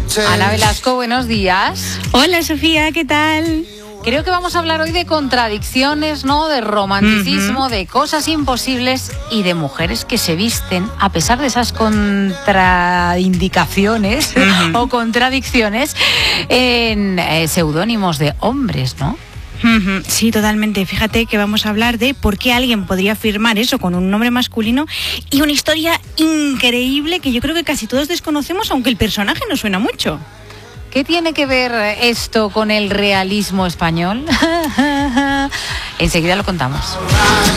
Ana Velasco, buenos días. Hola Sofía, ¿qué tal? Creo que vamos a hablar hoy de contradicciones, ¿no? De romanticismo, de cosas imposibles y de mujeres que se visten a pesar de esas contraindicaciones o contradicciones en seudónimos de hombres, ¿no? Sí, totalmente. Fíjate que vamos a hablar de por qué alguien podría firmar eso con un nombre masculino y una historia increíble que yo creo que casi todos desconocemos, aunque el personaje nos suena mucho. ¿Qué tiene que ver esto con el realismo español? Enseguida lo contamos.